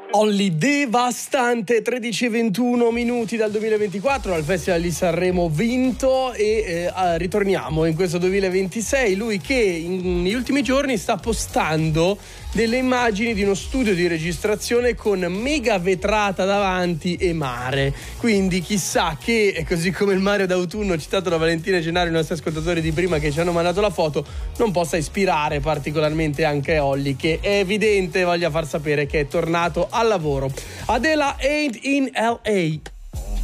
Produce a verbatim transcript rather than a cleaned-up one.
Olly devastante, tredici e ventuno minuti dal duemilaventiquattro al Festival di Sanremo vinto e eh, ritorniamo in questo duemilaventisei. Lui che in, negli ultimi giorni sta postando delle immagini di uno studio di registrazione con mega vetrata davanti e mare, quindi chissà che, così come il Mario d'autunno citato da Valentina Gennaro, i nostri ascoltatori di prima che ci hanno mandato la foto, non possa ispirare particolarmente anche Olly, che è evidente voglia far sapere che è tornato al lavoro. Adela Ain't in L A.